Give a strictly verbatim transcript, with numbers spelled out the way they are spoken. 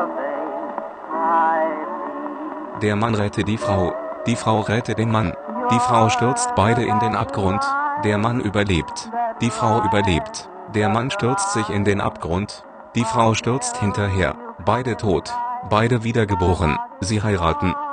Der Mann rettet die Frau, die Frau rettet den Mann. Die Frau stürzt beide in den Abgrund, der Mann überlebt. Die Frau überlebt, der Mann stürzt sich in den Abgrund, die Frau stürzt hinterher, beide tot, beide wiedergeboren, sie heiraten.